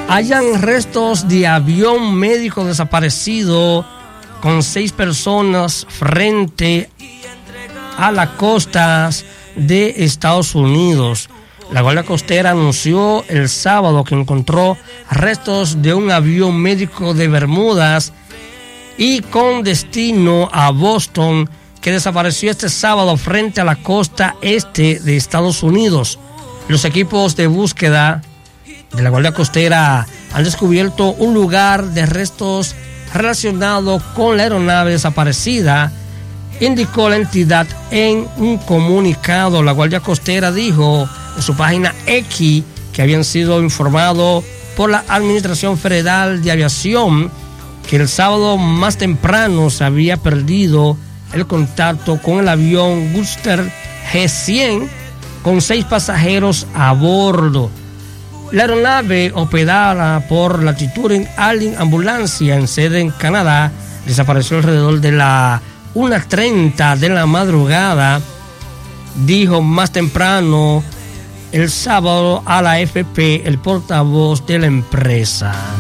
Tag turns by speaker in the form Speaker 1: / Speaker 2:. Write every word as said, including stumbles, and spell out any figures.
Speaker 1: Hallan restos de avión médico desaparecido con seis personas frente a las costas de Estados Unidos. La Guardia Costera anunció el sábado que encontró restos de un avión médico de Bermudas y con destino a Boston, que desapareció este sábado frente a la costa este de Estados Unidos. Los equipos de búsqueda de la Guardia Costera han descubierto un lugar de restos relacionado con la aeronave desaparecida, indicó la entidad en un comunicado. La Guardia Costera dijo en su página X que habían sido informados por la Administración Federal de Aviación que el sábado más temprano se había perdido el contacto con el avión Guster G cien con seis pasajeros a bordo. La aeronave, operada por la Turing Allen Ambulancia en sede en Canadá, desapareció alrededor de la una treinta de la madrugada, dijo más temprano el sábado a la A F P el portavoz de la empresa.